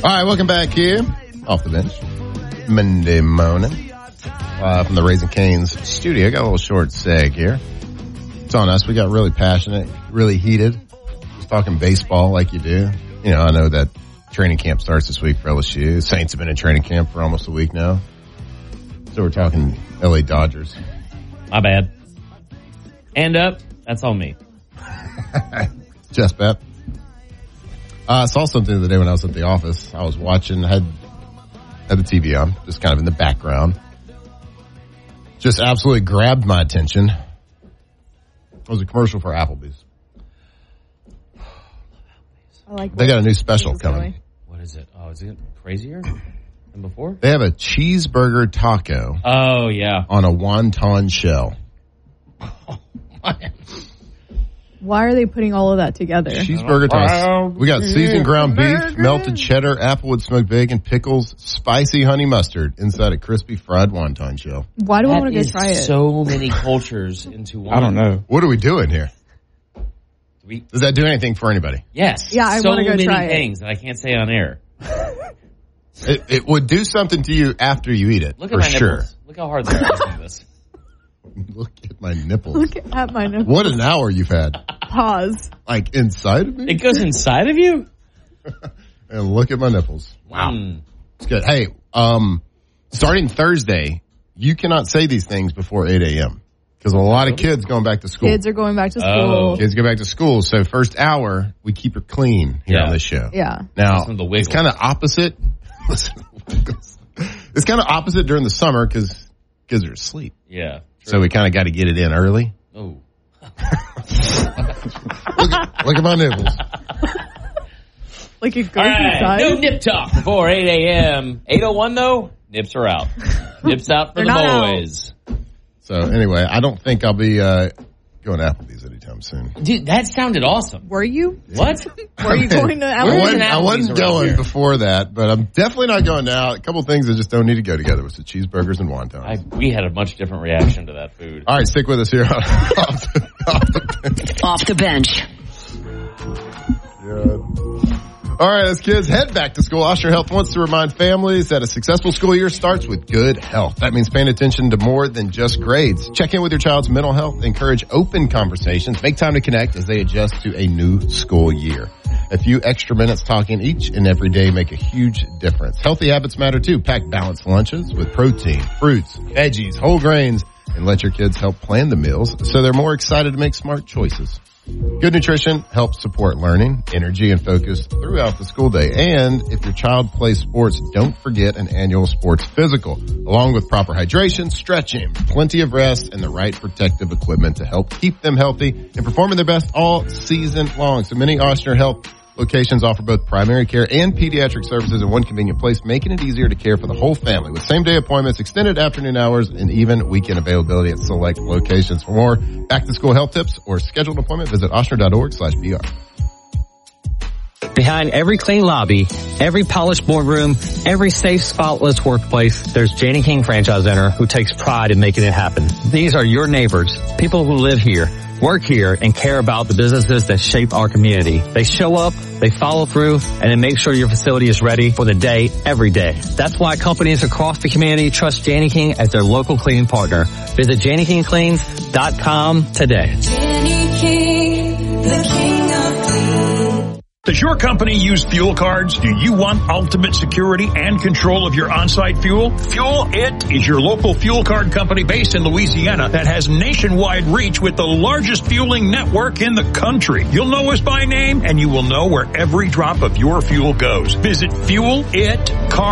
right, welcome back here. Off the bench. Monday morning. From the Raising Cane's studio. Got a little short seg here. It's on us. We got really passionate, really heated. Just talking baseball like you do. You know, I know that training camp starts this week for LSU. Saints have been in training camp for almost a week now. So we're talking LA Dodgers. My bad. And up. That's all me. Just bet. I saw something the other day when I was at the office. I was watching, had the TV on, just kind of in the background. Just absolutely grabbed my attention. It was a commercial for Applebee's. They got a new special coming. What is it? Oh, is it crazier than before? They have a cheeseburger taco. Oh, yeah. On a wonton shell. Why are they putting all of that together? Cheeseburger toast. We got seasoned ground beef, melted cheddar, applewood smoked bacon, pickles, spicy honey mustard inside a crispy fried wonton shell. Why do I want to go try it? So many cultures into one. I don't know. What are we doing here? Does that do anything for anybody? Yes. Yeah, I want to go try it. So many things that I can't say on air. It would do something to you after you eat it. Look at my nipples. Look how hard they're listening to this. Look at my nipples. Look at my nipples. What an hour you've had. Pause. Like inside of me? It goes inside of you? And look at my nipples. Wow. It's good. Hey, starting Thursday, you cannot say these things before 8 a.m. Because a lot of kids going back to school. Kids are going back to school. Kids go back to school. So first hour, we keep it clean here on this show. Yeah. Now, it's kind of opposite. It's kind of opposite during the summer because kids are asleep. Yeah. True. So we kind of got to get it in early. Oh. Look at my nipples. Like it goes inside. No nip talk before 8 a.m. 8:01 though, nips are out. Nips out for the boys. Out. So anyway, I don't think I'll be going to Applebee's anytime soon. Dude, that sounded awesome. Were you? What? Were you going to Applebee's? I wasn't going before that, but I'm definitely not going now. A couple of things that just don't need to go together with the cheeseburgers and wontons. We had a much different reaction to that food. All right, stick with us here. Off the bench. All right, as kids head back to school, Ochsner Health wants to remind families that a successful school year starts with good health. That means paying attention to more than just grades. Check in with your child's mental health, encourage open conversations, make time to connect as they adjust to a new school year. A few extra minutes talking each and every day make a huge difference. Healthy habits matter too. Pack balanced lunches with protein, fruits, veggies, whole grains, and let your kids help plan the meals so they're more excited to make smart choices. Good nutrition helps support learning, energy, and focus throughout the school day. And if your child plays sports, don't forget an annual sports physical, along with proper hydration, stretching, plenty of rest, and the right protective equipment to help keep them healthy and performing their best all season long. So many Ochsner Health locations offer both primary care and pediatric services in one convenient place, making it easier to care for the whole family with same-day appointments, extended afternoon hours, and even weekend availability at select locations. For more back-to-school health tips or schedule an appointment, visit ochsner.org/BR. Behind every clean lobby, every polished boardroom, every safe, spotless workplace, there's Janney King Franchise Center who takes pride in making it happen. These are your neighbors, people who live here, work here, and care about the businesses that shape our community. They show up, they follow through, and they make sure your facility is ready for the day, every day. That's why companies across the community trust Janney King as their local cleaning partner. Visit JanneyKingCleans.com today. Janney King, the king of clean. Does your company use fuel cards? Do you want ultimate security and control of your on-site fuel? Fuel It is your local fuel card company based in Louisiana that has nationwide reach with the largest fueling network in the country. You'll know us by name and you will know where every drop of your fuel goes. Visit Fuel It Car